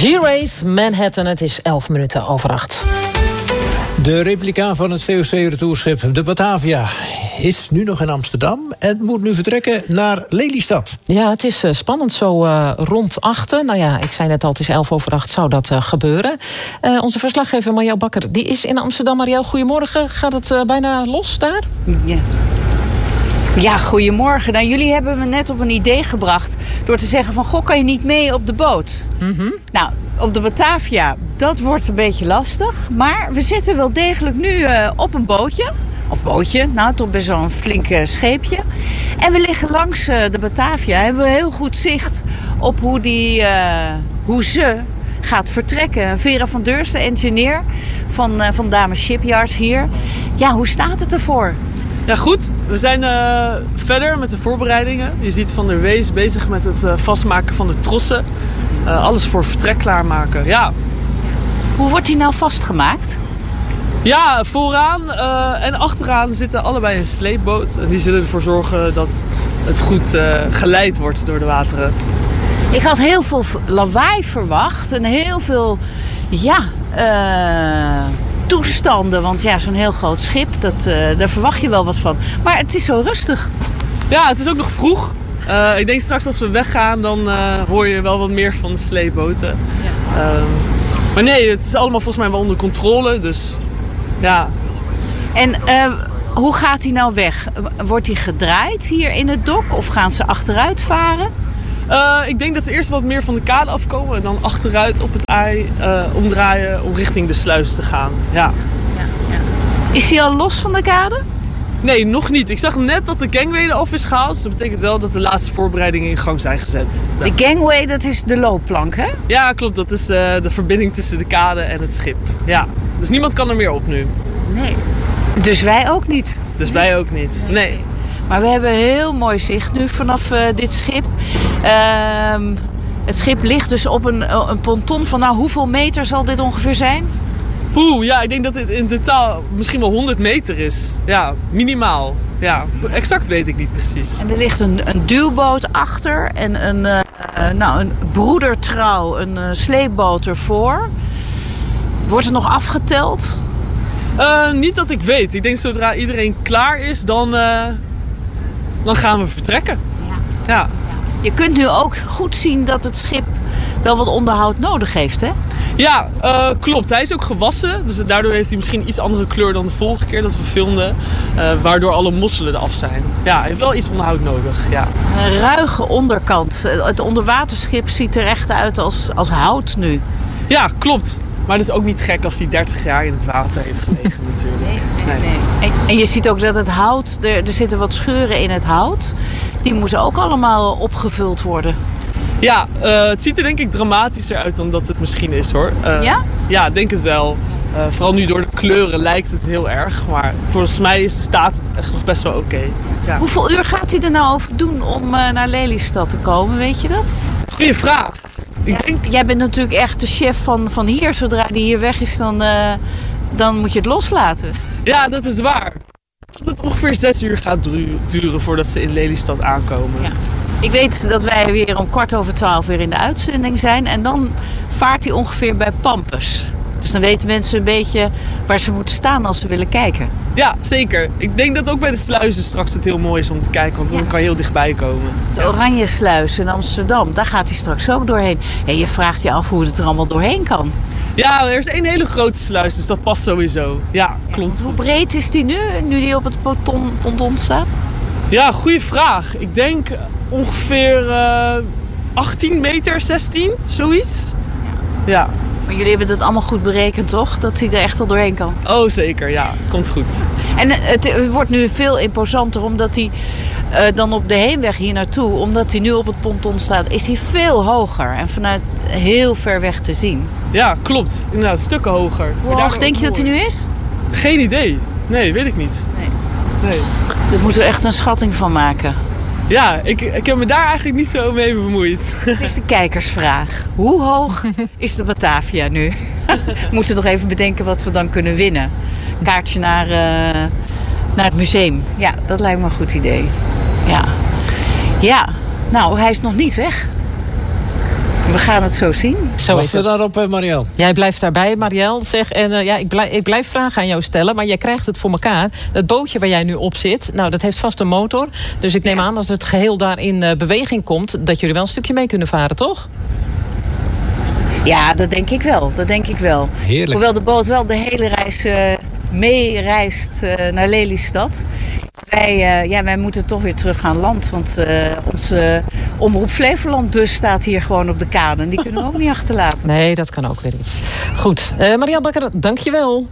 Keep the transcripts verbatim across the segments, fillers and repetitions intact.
G-Race, Manhattan, het is elf minuten over acht. De replica van het V O C-retourschip, de Batavia, is nu nog in Amsterdam en moet nu vertrekken naar Lelystad. Ja, het is uh, spannend zo uh, rond achten. Nou ja, ik zei net al, het is elf over acht, zou dat uh, gebeuren. Uh, onze verslaggever Marielle Bakker, die is in Amsterdam. Marielle, goedemorgen. Gaat het uh, bijna los daar? Ja. Ja, goedemorgen. Nou, jullie hebben me net op een idee gebracht door te zeggen van, goh, kan je niet mee op de boot? Mm-hmm. Nou, op de Batavia, dat wordt een beetje lastig. Maar we zitten wel degelijk nu uh, op een bootje. Of bootje, nou toch bij zo'n flink uh, scheepje. En we liggen langs uh, de Batavia. Hebben we heel goed zicht op hoe, die, uh, hoe ze gaat vertrekken. Vera van Deurs, de engineer van, uh, van Damen Shipyards hier. Ja, hoe staat het ervoor? Ja, goed. We zijn uh, verder met de voorbereidingen. Je ziet Van der Wees bezig met het uh, vastmaken van de trossen. Uh, alles voor vertrek klaarmaken, ja. Hoe wordt die nou vastgemaakt? Ja, vooraan uh, en achteraan zitten allebei een sleepboot. En die zullen ervoor zorgen dat het goed uh, geleid wordt door de wateren. Ik had heel veel lawaai verwacht en heel veel, ja, uh, toestanden. Want ja, zo'n heel groot schip, dat, uh, daar verwacht je wel wat van. Maar het is zo rustig. Ja, het is ook nog vroeg. Uh, ik denk straks als we weggaan, dan uh, hoor je wel wat meer van de sleepboten. Ja. Uh, maar nee, het is allemaal volgens mij wel onder controle, dus ja. En uh, hoe gaat hij nou weg? Wordt hij gedraaid hier in het dok of gaan ze achteruit varen? Uh, ik denk dat ze eerst wat meer van de kade afkomen en dan achteruit op het ei uh, omdraaien om richting de sluis te gaan. Ja. Ja, ja. Is hij al los van de kade? Nee, nog niet. Ik zag net dat de gangway eraf is gehaald. Dus dat betekent wel dat de laatste voorbereidingen in gang zijn gezet. Ja. De gangway, dat is de loopplank, hè? Ja, klopt. Dat is uh, de verbinding tussen de kade en het schip. Ja. Dus niemand kan er meer op nu. Nee. Dus wij ook niet. Dus wij ook niet. Nee. nee. Maar we hebben heel mooi zicht nu vanaf uh, dit schip. Uh, het schip ligt dus op een, een ponton van, nou, hoeveel meter zal dit ongeveer zijn? Poeh, ja, ik denk dat dit in totaal misschien wel honderd meter is. Ja, minimaal. Ja, exact weet ik niet precies. En er ligt een, een duwboot achter en een, uh, nou, een broedertrouw, een uh, sleepboot ervoor. Wordt er nog afgeteld? Uh, niet dat ik weet. Ik denk zodra iedereen klaar is, dan, uh, dan gaan we vertrekken. Ja. Ja. Je kunt nu ook goed zien dat het schip wel wat onderhoud nodig heeft, hè? Ja, uh, klopt. Hij is ook gewassen. Dus daardoor heeft hij misschien iets andere kleur dan de vorige keer dat we filmden. Uh, waardoor alle mosselen eraf zijn. Ja, hij heeft wel iets onderhoud nodig, ja. Een ruige onderkant. Het onderwaterschip ziet er echt uit als, als hout nu. Ja, klopt. Maar het is ook niet gek als hij dertig jaar in het water heeft gelegen natuurlijk. Nee, nee, nee. En, en je ziet ook dat het hout, er, er zitten wat scheuren in het hout. Die moeten ook allemaal opgevuld worden. Ja, uh, het ziet er denk ik dramatischer uit dan dat het misschien is, hoor. Uh, ja? Ja, ik denk het wel. Uh, vooral nu door de kleuren lijkt het heel erg. Maar volgens mij is de staat echt nog best wel oké. Okay. Ja. Hoeveel uur gaat hij er nou over doen om uh, naar Lelystad te komen, weet je dat? Goeie vraag. Ik ja, denk... Jij bent natuurlijk echt de chef van, van hier. Zodra die hier weg is, dan, uh, dan moet je het loslaten. Ja, dat is waar. Dat het ongeveer zes uur gaat duren voordat ze in Lelystad aankomen. Ja. Ik weet dat wij weer om kwart over twaalf weer in de uitzending zijn. En dan vaart hij ongeveer bij Pampus. Dus dan weten mensen een beetje waar ze moeten staan als ze willen kijken. Ja, zeker. Ik denk dat ook bij de sluizen straks het heel mooi is om te kijken. Want dan ja. kan je heel dichtbij komen. De Oranje Sluis in Amsterdam, daar gaat hij straks ook doorheen. En je vraagt je af hoe het er allemaal doorheen kan. Ja, er is één hele grote sluis, dus dat past sowieso. Ja, klopt. Ja, hoe breed is die nu, nu die op het ponton, ponton staat? Ja, goede vraag. Ik denk ongeveer uh, achttien meter, zestien, zoiets. Ja. ja. Maar jullie hebben het allemaal goed berekend, toch? Dat hij er echt wel doorheen kan. Oh, zeker. Ja, komt goed. En het wordt nu veel imposanter, omdat hij uh, dan op de heenweg hier naartoe, omdat hij nu op het ponton staat, is hij veel hoger en vanuit heel ver weg te zien. Ja, klopt. Inderdaad, stukken hoger. Hoe hoog denk je dat hij nu is? Geen idee. Nee, weet ik niet. Nee. Nee. Daar moeten we echt een schatting van maken. Ja, ik, ik heb me daar eigenlijk niet zo mee bemoeid. Het is de kijkersvraag. Hoe hoog is de Batavia nu? We moeten nog even bedenken wat we dan kunnen winnen. Kaartje naar, uh, naar het museum. Ja, dat lijkt me een goed idee. Ja. Ja, nou, hij is nog niet weg. We gaan het zo zien. Zo is Wachten het. daarop, uh, Marielle. Jij blijft daarbij, Marielle. Zeg, en uh, ja, ik blijf, ik blijf vragen aan jou stellen, maar jij krijgt het voor elkaar. Het bootje waar jij nu op zit, nou, dat heeft vast een motor. Dus ik neem aan, als het geheel daar in uh, beweging komt, dat jullie wel een stukje mee kunnen varen, toch? Ja, dat denk ik wel. Dat denk ik wel. Heerlijk. Hoewel de boot wel de hele reis uh, meereist uh, naar Lelystad. Wij, uh, ja, wij moeten toch weer terug aan land. Want uh, onze uh, Omroep Flevolandbus staat hier gewoon op de kade. En die kunnen we ook niet achterlaten. Nee, dat kan ook weer niet. Goed, uh, Marielle Bakker, dank je wel.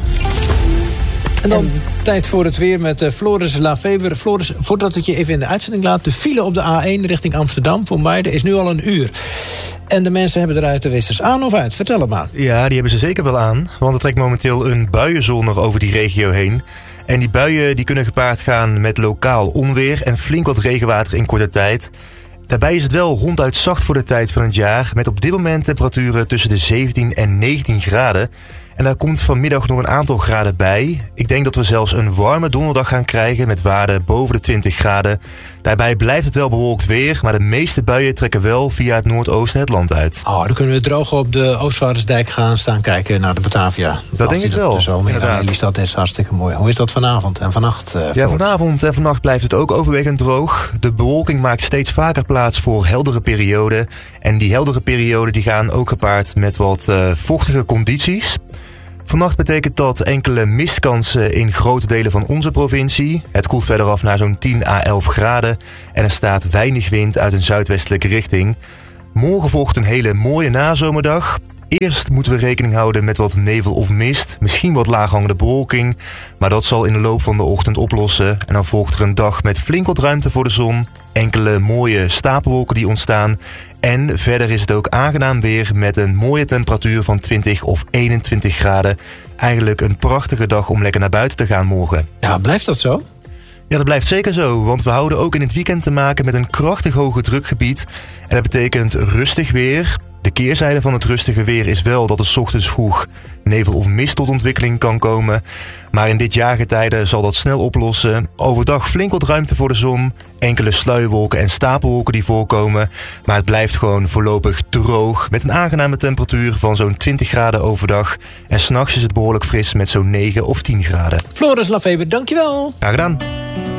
En dan en... tijd voor het weer met uh, Floris Lafeber. Floris, voordat ik je even in de uitzending laat. De file op de A één richting Amsterdam voor Muiden is nu al een uur. En de mensen hebben eruit de wisters aan of uit? Vertel het maar. Ja, die hebben ze zeker wel aan. Want er trekt momenteel een buienzone over die regio heen. En die buien die kunnen gepaard gaan met lokaal onweer en flink wat regenwater in korte tijd. Daarbij is het wel ronduit zacht voor de tijd van het jaar. Met op dit moment temperaturen tussen de zeventien en negentien graden. En daar komt vanmiddag nog een aantal graden bij. Ik denk dat we zelfs een warme donderdag gaan krijgen met waarden boven de twintig graden. Daarbij blijft het wel bewolkt weer, maar de meeste buien trekken wel via het noordoosten het land uit. Oh, dan kunnen we droog op de Oostvaardersdijk gaan staan kijken naar de Batavia. Dat denk ik wel. De zomer in Lelystad is hartstikke mooi. Hoe is dat vanavond en vannacht? Uh, ja, vanavond en vannacht blijft het ook overwegend droog. De bewolking maakt steeds vaker plaats voor heldere perioden. En die heldere perioden die gaan ook gepaard met wat uh, vochtige condities. Vannacht betekent dat enkele mistkansen in grote delen van onze provincie. Het koelt verder af naar zo'n tien à elf graden. En er staat weinig wind uit een zuidwestelijke richting. Morgen volgt een hele mooie nazomerdag. Eerst moeten we rekening houden met wat nevel of mist. Misschien wat laaghangende bewolking. Maar dat zal in de loop van de ochtend oplossen. En dan volgt er een dag met flink wat ruimte voor de zon. Enkele mooie stapelwolken die ontstaan. En verder is het ook aangenaam weer met een mooie temperatuur van twintig of eenentwintig graden. Eigenlijk een prachtige dag om lekker naar buiten te gaan morgen. Ja, blijft dat zo? Ja, dat blijft zeker zo, want we houden ook in het weekend te maken met een krachtig hoge drukgebied. En dat betekent rustig weer. De keerzijde van het rustige weer is wel dat er 's ochtends vroeg nevel of mist tot ontwikkeling kan komen. Maar in dit jaargetijde zal dat snel oplossen. Overdag flink wat ruimte voor de zon. Enkele sluierwolken en stapelwolken die voorkomen. Maar het blijft gewoon voorlopig droog. Met een aangename temperatuur van zo'n twintig graden overdag. En 's nachts is het behoorlijk fris met zo'n negen of tien graden. Floris Lafeber, dankjewel. Graag gedaan.